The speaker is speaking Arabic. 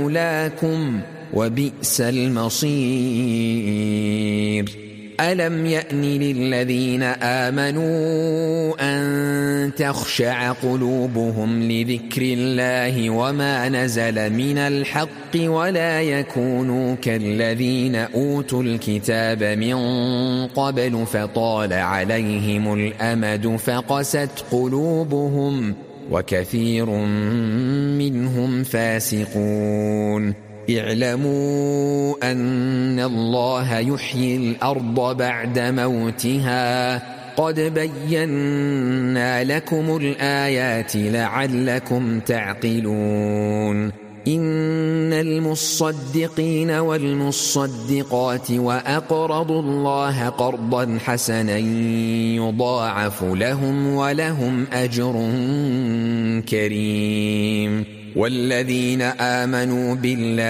مولاكم وبئس المصير. ألم يأن للذين آمنوا أن تخشع قلوبهم لذكر الله وما نزل من الحق ولا يكونوا كالذين أوتوا الكتاب من قبل فطال عليهم الأمد فقست قلوبهم وكثير منهم فاسقون. اعلموا أن الله يحيي الأرض بعد موتها قد بينا لكم الآيات لعلكم تعقلون. إن المصدقين والمصدقات وأقرضوا الله قرضا حسنا يضاعف لهم ولهم أجر كريم. والذين آمنوا بالله